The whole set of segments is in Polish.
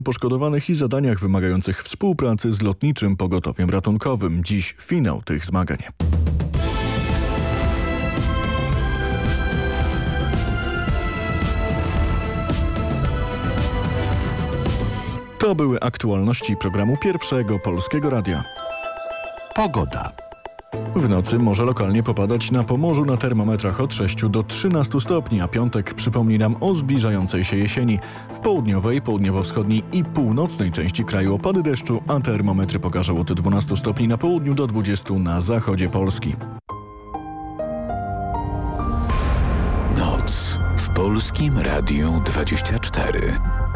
Poszkodowanych i zadaniach wymagających współpracy z Lotniczym Pogotowiem Ratunkowym. Dziś finał tych zmagań. To były aktualności programu Pierwszego Polskiego Radia. Pogoda. W nocy może lokalnie popadać na Pomorzu na termometrach od 6 do 13 stopni, a piątek przypomni nam o zbliżającej się jesieni. W południowej, południowo-wschodniej i północnej części kraju opady deszczu, a termometry pokażą od 12 stopni na południu do 20 na zachodzie Polski. Noc w Polskim Radiu 24.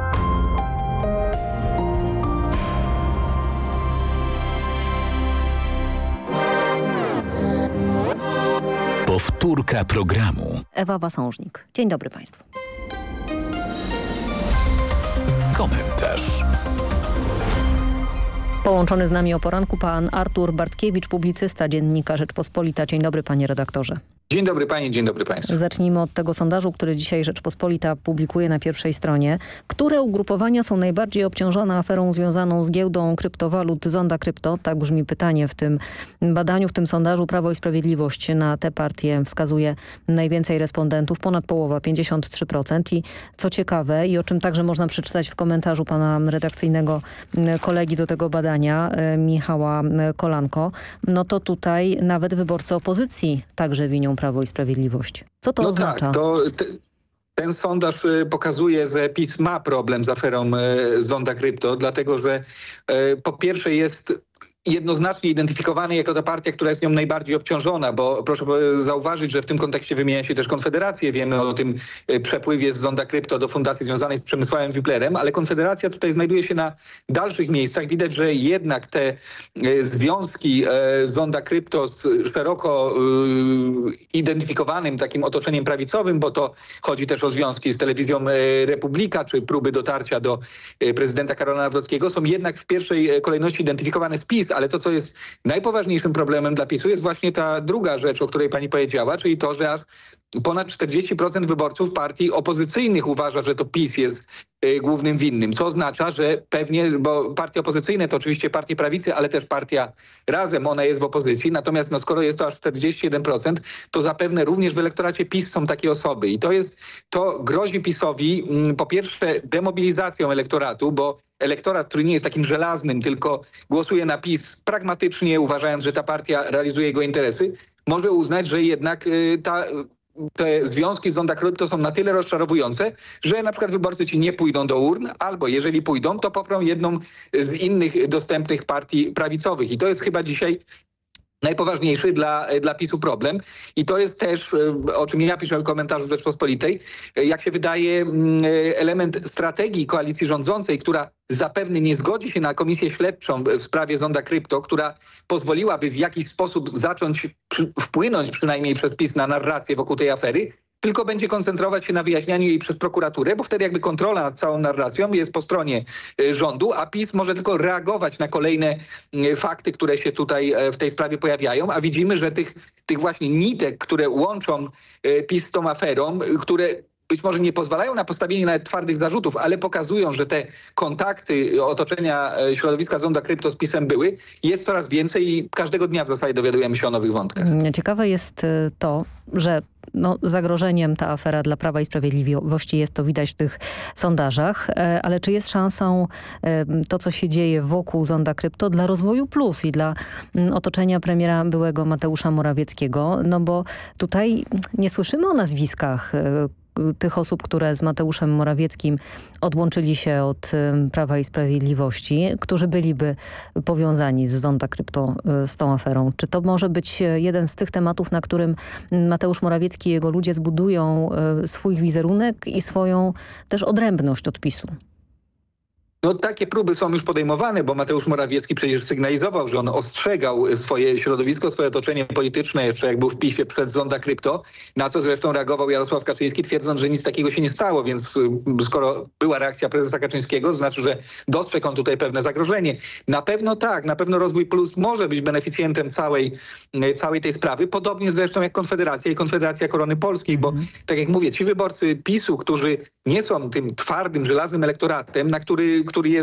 Powtórka programu. Ewa Wasążnik. Dzień dobry Państwu. Komentarz. Połączony z nami o poranku pan Artur Bartkiewicz, publicysta Dziennika Rzeczpospolita. Dzień dobry panie redaktorze. Dzień dobry pani, dzień dobry państwu. Zacznijmy od tego sondażu, który dzisiaj Rzeczpospolita publikuje na pierwszej stronie. Które ugrupowania są najbardziej obciążone aferą związaną z giełdą kryptowalut Zonda Krypto? Tak brzmi pytanie w tym badaniu, w tym sondażu. Prawo i Sprawiedliwość na tę partię wskazuje najwięcej respondentów, ponad połowa, 53%. I co ciekawe i o czym także można przeczytać w komentarzu pana redakcyjnego kolegi do tego badania, Michała Kolanko, no to tutaj nawet wyborcy opozycji także winią Prawo i Sprawiedliwość. Co to oznacza? Tak, ten sondaż pokazuje, że PiS ma problem z aferą Zonda Krypto, dlatego że po pierwsze jest jednoznacznie identyfikowany jako ta partia, która jest nią najbardziej obciążona, bo proszę zauważyć, że w tym kontekście wymienia się też Konfederację. Wiemy o tym przepływie z Zonda Krypto do fundacji związanej z Przemysławem Wiplerem, ale Konfederacja tutaj znajduje się na dalszych miejscach. Widać, że jednak te związki Zonda Krypto z szeroko identyfikowanym takim otoczeniem prawicowym, bo to chodzi też o związki z telewizją Republika, czy próby dotarcia do prezydenta Karola Nawrockiego, są jednak w pierwszej kolejności identyfikowane z PiS, ale to, co jest najpoważniejszym problemem dla PiS-u, jest właśnie ta druga rzecz, o której pani powiedziała, czyli to, że aż ponad 40% wyborców partii opozycyjnych uważa, że to PiS jest głównym winnym, co oznacza, że pewnie, bo partie opozycyjne to oczywiście partie prawicy, ale też partia Razem, ona jest w opozycji, natomiast skoro jest to aż 41%, to zapewne również w elektoracie PiS są takie osoby i to grozi PiS-owi po pierwsze demobilizacją elektoratu, bo elektorat, który nie jest takim żelaznym, tylko głosuje na PiS pragmatycznie, uważając, że ta partia realizuje jego interesy, może uznać, że jednak te związki z Zonda Krypto są na tyle rozczarowujące, że na przykład wyborcy ci nie pójdą do urn, albo jeżeli pójdą, to poprą jedną z innych dostępnych partii prawicowych. I to jest chyba dzisiaj najpoważniejszy dla PiS-u problem. I to jest też, o czym ja piszę w komentarzu w Rzeczpospolitej, jak się wydaje, element strategii koalicji rządzącej, która zapewne nie zgodzi się na komisję śledczą w sprawie Zonda Krypto, która pozwoliłaby w jakiś sposób zacząć wpłynąć przynajmniej przez PiS na narrację wokół tej afery, tylko będzie koncentrować się na wyjaśnianiu jej przez prokuraturę, bo wtedy jakby kontrola nad całą narracją jest po stronie rządu, a PiS może tylko reagować na kolejne fakty, które się tutaj w tej sprawie pojawiają, a widzimy, że tych właśnie nitek, które łączą PiS z tą aferą, które być może nie pozwalają na postawienie nawet twardych zarzutów, ale pokazują, że te kontakty otoczenia środowiska Zonda Krypto z PiS-em były, jest coraz więcej i każdego dnia w zasadzie dowiadujemy się o nowych wątkach. Ciekawe jest to, że zagrożeniem ta afera dla Prawa i Sprawiedliwości jest, to widać w tych sondażach, ale czy jest szansą to, co się dzieje wokół Zonda Krypto dla rozwoju plus i dla otoczenia premiera byłego Mateusza Morawieckiego? No bo tutaj nie słyszymy o nazwiskach tych osób, które z Mateuszem Morawieckim odłączyli się od Prawa i Sprawiedliwości, którzy byliby powiązani z Zonda Krypto, z tą aferą. Czy to może być jeden z tych tematów, na którym Mateusz Morawiecki i jego ludzie zbudują swój wizerunek i swoją też odrębność od PiS-u? No takie próby są już podejmowane, bo Mateusz Morawiecki przecież sygnalizował, że on ostrzegał swoje środowisko, swoje otoczenie polityczne jeszcze jak był w PiS-ie przed Zonda Krypto, na co zresztą reagował Jarosław Kaczyński, twierdząc, że nic takiego się nie stało, więc skoro była reakcja prezesa Kaczyńskiego, to znaczy, że dostrzegł on tutaj pewne zagrożenie. Na pewno tak, na pewno Rozwój Plus może być beneficjentem całej tej sprawy, podobnie zresztą jak Konfederacja i Konfederacja Korony Polskiej, bo tak jak mówię, ci wyborcy PiS-u, którzy nie są tym twardym, żelaznym elektoratem, na który jest